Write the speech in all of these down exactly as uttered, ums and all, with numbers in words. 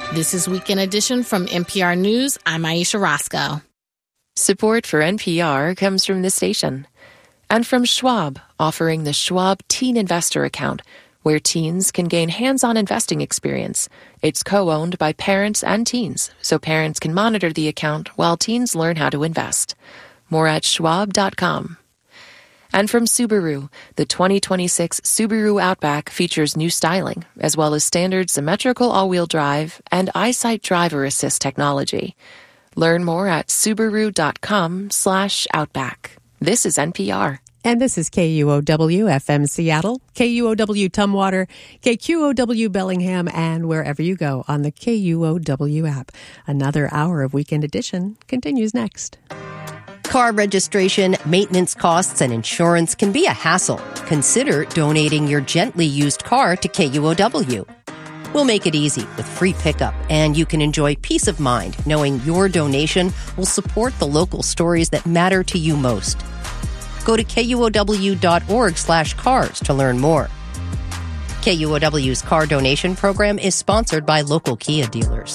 This is Weekend Edition from N P R News. I'm Aisha Roscoe. Support for N P R comes from this station and from Schwab, offering the Schwab Teen Investor Account, where teens can gain hands-on investing experience. It's co-owned by parents and teens, so parents can monitor the account while teens learn how to invest. More at schwab dot com. And from Subaru, the twenty twenty-six Subaru Outback features new styling, as well as standard symmetrical all-wheel drive and EyeSight driver assist technology. Learn more at subaru dot com slash outback. This is N P R. And this is K U O W F M Seattle, K U O W Tumwater, K Q O W Bellingham, and wherever you go on the K U O W app. Another hour of Weekend Edition continues next. Car registration, maintenance costs, and insurance can be a hassle. Consider donating your gently used car to K U O W. We'll make it easy with free pickup, and you can enjoy peace of mind knowing your donation will support the local stories that matter to you most. Go to K U O W dot org slash cars to learn more. K U O W's car donation program is sponsored by local Kia dealers.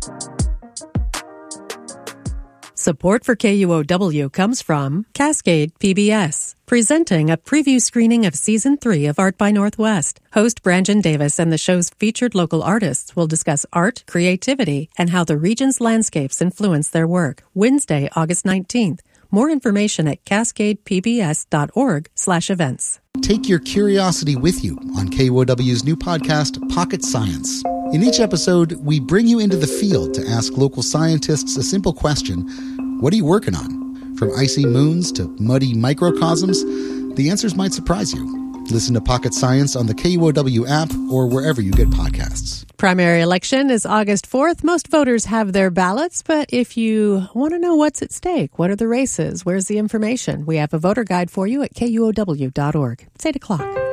Support for K U O W comes from Cascade P B S, presenting a preview screening of Season three of Art by Northwest. Host Brandon Davis and the show's featured local artists will discuss art, creativity, and how the region's landscapes influence their work. Wednesday, August nineteenth. More information at cascade p b s dot org slash events. Take your curiosity with you on K U O W's new podcast, Pocket Science. In each episode, we bring you into the field to ask local scientists a simple question: what are you working on? From icy moons to muddy microcosms, the answers might surprise you. Listen to Pocket Science on the K U O W app or wherever you get podcasts. Primary election is August fourth. Most voters have their ballots, but if you want to know what's at stake, what are the races, where's the information, we have a voter guide for you at K U O W dot org. It's eight o'clock.